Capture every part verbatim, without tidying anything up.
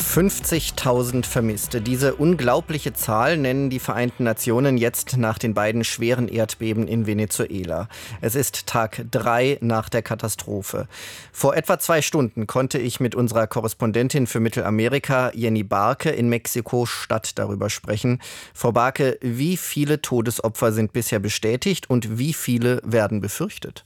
fünfzigtausend Vermisste. Diese unglaubliche Zahl nennen die Vereinten Nationen jetzt nach den beiden schweren Erdbeben in Venezuela. Es ist Tag drei nach der Katastrophe. Vor etwa zwei Stunden konnte ich mit unserer Korrespondentin für Mittelamerika, Jenny Barke, in Mexiko-Stadt darüber sprechen. Frau Barke, wie viele Todesopfer sind bisher bestätigt und wie viele werden befürchtet?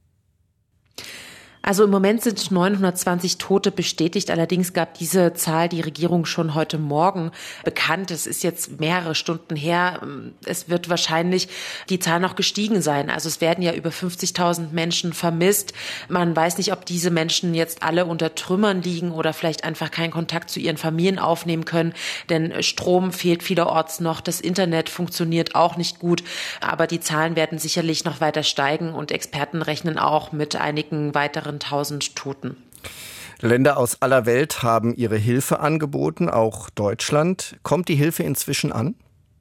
Also im Moment sind neunhundertzwanzig Tote bestätigt. Allerdings gab diese Zahl die Regierung schon heute Morgen bekannt. Es ist jetzt mehrere Stunden her. Es wird wahrscheinlich die Zahl noch gestiegen sein. Also es werden ja über fünfzigtausend Menschen vermisst. Man weiß nicht, ob diese Menschen jetzt alle unter Trümmern liegen oder vielleicht einfach keinen Kontakt zu ihren Familien aufnehmen können. Denn Strom fehlt vielerorts noch. Das Internet funktioniert auch nicht gut. Aber die Zahlen werden sicherlich noch weiter steigen und Experten rechnen auch mit einigen weiteren tausend Toten. Länder aus aller Welt haben ihre Hilfe angeboten, auch Deutschland. Kommt die Hilfe inzwischen an?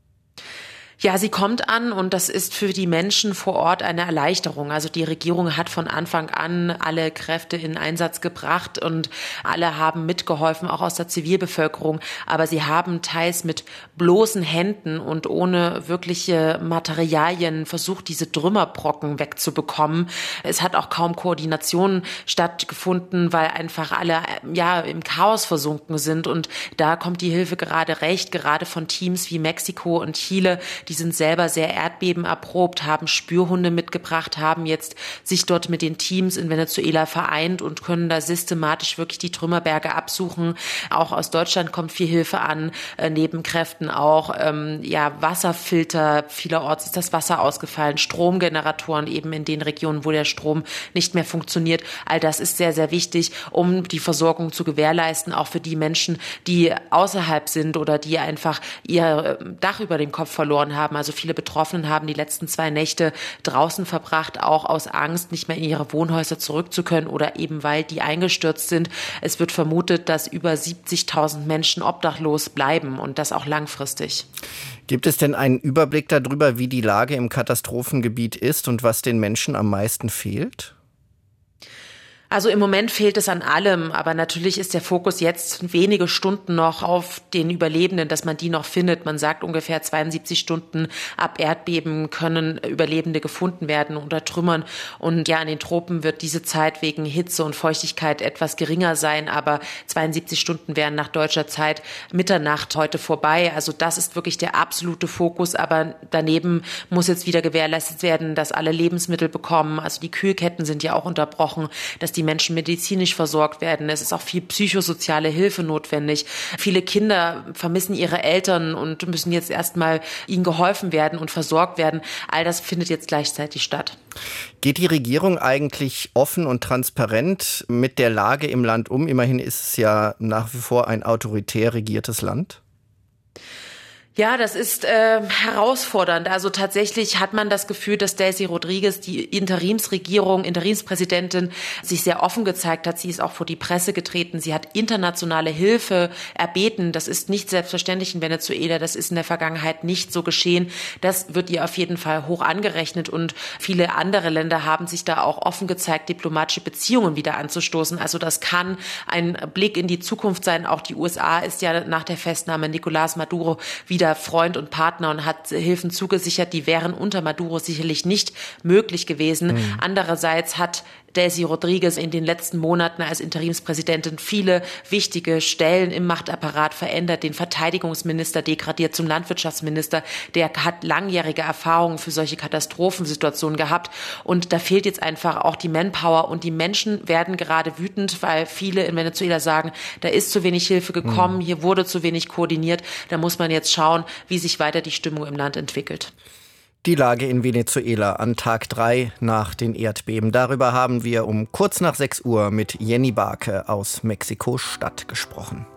Ja, sie kommt an und das ist für die Menschen vor Ort eine Erleichterung. Also die Regierung hat von Anfang an alle Kräfte in Einsatz gebracht und alle haben mitgeholfen, auch aus der Zivilbevölkerung. Aber sie haben teils mit bloßen Händen und ohne wirkliche Materialien versucht, diese Trümmerbrocken wegzubekommen. Es hat auch kaum Koordination stattgefunden, weil einfach alle ja im Chaos versunken sind. Und da kommt die Hilfe gerade recht, gerade von Teams wie Mexiko und Chile. Die sind selber sehr erdbebenerprobt, haben Spürhunde mitgebracht, haben jetzt sich dort mit den Teams in Venezuela vereint und können da systematisch wirklich die Trümmerberge absuchen. Auch aus Deutschland kommt viel Hilfe an, äh, Nebenkräften auch, ähm, ja, Wasserfilter, vielerorts ist das Wasser ausgefallen, Stromgeneratoren eben in den Regionen, wo der Strom nicht mehr funktioniert. All das ist sehr, sehr wichtig, um die Versorgung zu gewährleisten, auch für die Menschen, die außerhalb sind oder die einfach ihr Dach über dem Kopf verloren haben. Also viele Betroffenen haben die letzten zwei Nächte draußen verbracht, auch aus Angst, nicht mehr in ihre Wohnhäuser zurück zu können oder eben weil die eingestürzt sind. Es wird vermutet, dass über siebzigtausend Menschen obdachlos bleiben und das auch langfristig. Gibt es denn einen Überblick darüber, wie die Lage im Katastrophengebiet ist und was den Menschen am meisten fehlt? Also im Moment fehlt es an allem, aber natürlich ist der Fokus jetzt wenige Stunden noch auf den Überlebenden, dass man die noch findet. Man sagt ungefähr zweiundsiebzig Stunden ab Erdbeben können Überlebende gefunden werden unter Trümmern. Und ja, in den Tropen wird diese Zeit wegen Hitze und Feuchtigkeit etwas geringer sein, aber zweiundsiebzig Stunden wären nach deutscher Zeit Mitternacht heute vorbei. Also das ist wirklich der absolute Fokus, aber daneben muss jetzt wieder gewährleistet werden, dass alle Lebensmittel bekommen. Also die Kühlketten sind ja auch unterbrochen, dass die Menschen medizinisch versorgt werden. Es ist auch viel psychosoziale Hilfe notwendig. Viele Kinder vermissen ihre Eltern und müssen jetzt erstmal ihnen geholfen werden und versorgt werden. All das findet jetzt gleichzeitig statt. Geht die Regierung eigentlich offen und transparent mit der Lage im Land um? Immerhin ist es ja nach wie vor ein autoritär regiertes Land. Ja, das ist äh, herausfordernd. Also tatsächlich hat man das Gefühl, dass Delcy Rodriguez, die Interimsregierung, Interimspräsidentin, sich sehr offen gezeigt hat. Sie ist auch vor die Presse getreten. Sie hat internationale Hilfe erbeten. Das ist nicht selbstverständlich in Venezuela. Das ist in der Vergangenheit nicht so geschehen. Das wird ihr auf jeden Fall hoch angerechnet. Und viele andere Länder haben sich da auch offen gezeigt, diplomatische Beziehungen wieder anzustoßen. Also das kann ein Blick in die Zukunft sein. Auch die U S A ist ja nach der Festnahme Nicolás Maduro wieder Freund und Partner und hat Hilfen zugesichert, die wären unter Maduro sicherlich nicht möglich gewesen. Mhm. Andererseits hat Delcy Rodriguez in den letzten Monaten als Interimspräsidentin viele wichtige Stellen im Machtapparat verändert, den Verteidigungsminister degradiert zum Landwirtschaftsminister. Der hat langjährige Erfahrungen für solche Katastrophensituationen gehabt und da fehlt jetzt einfach auch die Manpower und die Menschen werden gerade wütend, weil viele in Venezuela sagen, da ist zu wenig Hilfe gekommen, hier wurde zu wenig koordiniert. Da muss man jetzt schauen, wie sich weiter die Stimmung im Land entwickelt. Die Lage in Venezuela an Tag drei nach den Erdbeben. Darüber haben wir um kurz nach sechs Uhr mit Jenny Barke aus Mexiko-Stadt gesprochen.